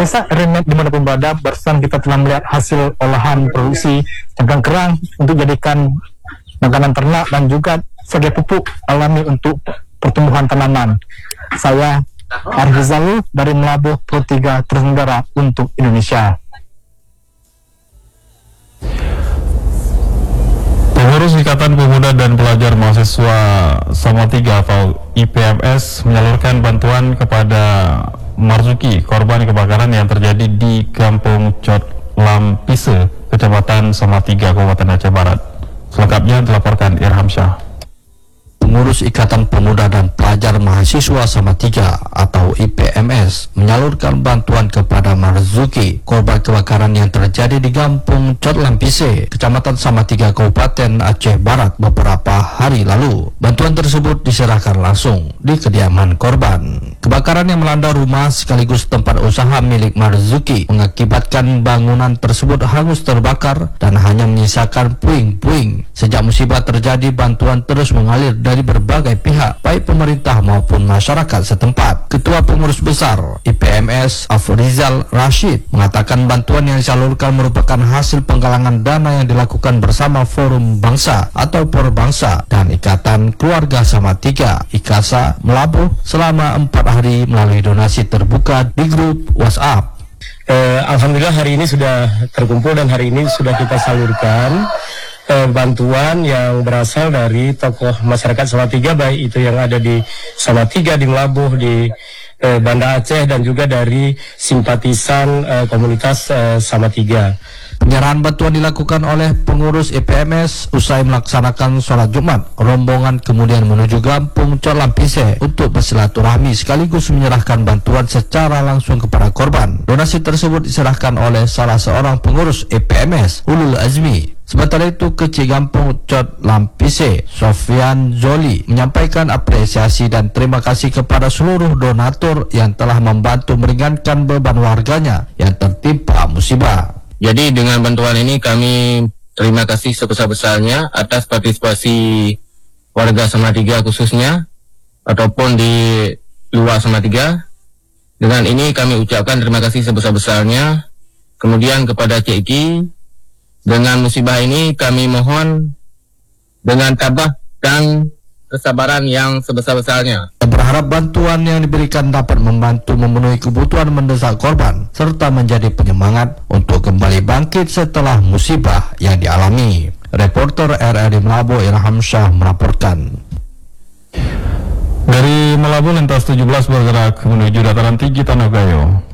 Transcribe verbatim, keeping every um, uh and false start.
Pemirsa Remet dimanapun berada, barusan kita telah melihat hasil olahan produksi cangkang kerang untuk jadikan makanan ternak dan juga sebagai pupuk alami untuk pertumbuhan tanaman. Saya Arhizalu dari Melabuh Pro tiga Tersenggara untuk Indonesia. Pengurus Ikatan Pemuda dan Pelajar Mahasiswa Salatiga atau I P M S menyalurkan bantuan kepada Marzuki, korban kebakaran yang terjadi di Kampung Cot Lampise, Kecamatan Salatiga, Kabupaten Aceh Barat. Selengkapnya dilaporkan Irham Syah. Pengurus Ikatan Pemuda dan Pelajar Mahasiswa Salatiga atau I P M S menyalurkan bantuan kepada Marzuki, korban kebakaran yang terjadi di Kampung Cot Lampise, Kecamatan Salatiga, Kabupaten Aceh Barat beberapa hari lalu. Bantuan tersebut diserahkan langsung di kediaman korban. Kebakaran yang melanda rumah sekaligus tempat usaha milik Marzuki mengakibatkan bangunan tersebut hangus terbakar dan hanya menyisakan puing-puing. Sejak musibah terjadi, bantuan terus mengalir dari berbagai pihak, baik pemerintah maupun masyarakat setempat. Ketua Pengurus Besar I P M S Afrizal Rashid mengatakan bantuan yang disalurkan merupakan hasil penggalangan dana yang dilakukan bersama Forum Bangsa atau Porbangsa dan Ikatan Keluarga Salatiga I K A S A Melabuh selama empat hari melalui donasi terbuka di grup WhatsApp. Eh, Alhamdulillah hari ini sudah terkumpul dan hari ini sudah kita salurkan eh, bantuan yang berasal dari tokoh masyarakat Salatiga, baik itu yang ada di Salatiga, di Melabuh, di eh, Banda Aceh, dan juga dari simpatisan eh, komunitas eh, Salatiga. Penyerahan bantuan dilakukan oleh pengurus I P M S usai melaksanakan sholat Jumat. Rombongan kemudian menuju Kampung Cot Lampise untuk bersilaturahmi sekaligus menyerahkan bantuan secara langsung kepada korban. Donasi tersebut diserahkan oleh salah seorang pengurus I P M S, Ulul Azmi. Sementara itu, Kecil Kampung Cot Lampise, Sofian Zoli, menyampaikan apresiasi dan terima kasih kepada seluruh donatur yang telah membantu meringankan beban warganya yang tertimpa musibah. Jadi dengan bantuan ini kami terima kasih sebesar-besarnya atas partisipasi warga Salatiga khususnya ataupun di luar Salatiga. Dengan ini kami ucapkan terima kasih sebesar-besarnya. Kemudian kepada Cik Ki, dengan musibah ini kami mohon dengan tabah dan kesabaran yang sebesar-besarnya. Berharap bantuan yang diberikan dapat membantu memenuhi kebutuhan mendesak korban serta menjadi penyemangat untuk kembali bangkit setelah musibah yang dialami. Reporter R R I Melabuh Irham Syah melaporkan. Dari Melabuh, lintas tujuh belas bergerak menuju dataran tinggi Tanah Gayo.